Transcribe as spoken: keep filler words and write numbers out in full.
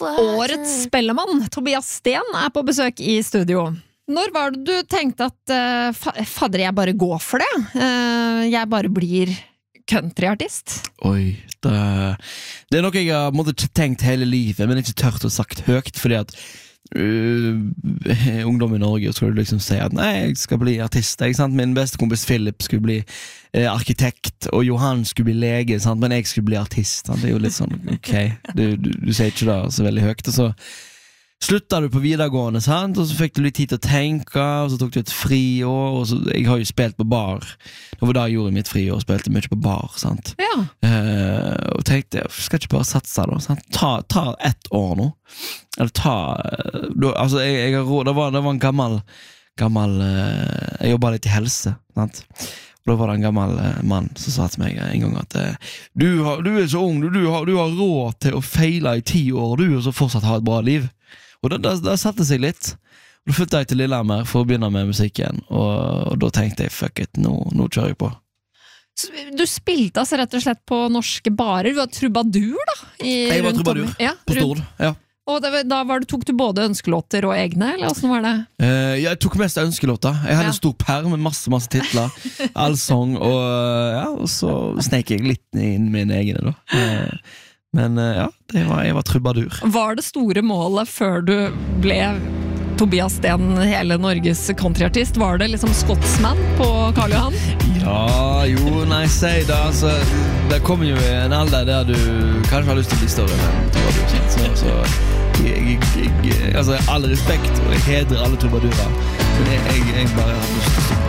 Årets spellemann, Tobias Sten, er på besøk i studio. Når var det du tenkte at uh, fa- fadder, jeg bare går for det? Uh, jeg bare blir countryartist? Oi, det, det er noe jeg har måtte, tenkt hele livet, men ikke tørt å sagt høyt, fordi at uh, ungdom i Norge skulle liksom si at nei, jeg skal bli artist, ikke sant? Min beste kompis Philip skulle bli uh, arkitekt, og Johan skulle bli lege, sant? Men jeg skulle bli artist, sant? Det er jo litt sånn, ok, du, du, du sier ikke det så veldig høyt, og så slutta du på videregående, sant? Og så fikk du litt tid til å tenke, og så tok du et friår, og så, jeg har jo spilt på bar. Det var da jeg gjorde mitt friår, spilte mye på bar, sant? Ja. Eh, og tenkte, jeg skal ikke bare satse da, sant? Ta, ta ett år nå. Eller ta, da, altså, jeg, jeg har råd, det var, det var en gammel, gammel, eh, jeg jobbet litt i helse, sant? Og da var det en gammel eh, mann som sa til meg en gang at eh, du, har, du er så ung, du, du, har, du har råd til å feile i ti år, du, og så fortsatt ha et bra liv. Og da, da, da satte seg litt. Og da flyttet jeg til Lillehammer for å begynne med musikken. Og, og da tenkte jeg, fuck it, nå, nå kjører jeg på. Så du spilte altså rett og slett på norske barer. Du var trubadur da? I, jeg var trubadur, ja, på Stord. Ja. Og det, da var det, tok du både ønskelåter og egne, eller hvordan var det? Uh, jeg tok mest ønskelåter. Jeg hadde ja. en stor perm med masse, masse titler. Allsong, og, ja, og så snek jeg litt inn mine egne da. Uh, Men ja, det var, jeg var trubadur. Var det store målet før du ble Tobias Sten, hele Norges countryartist? Var det liksom Scotsman på Karl Johan? Ja, jo, nei, si det. Altså, det kommer jo en alder der du kanskje har lyst til å bli større enn trubadur. Så, så jeg, jeg, jeg, altså, all respekt, og jeg hedrer alle trubadurer. Men jeg, jeg, jeg bare har lyst til å stoppe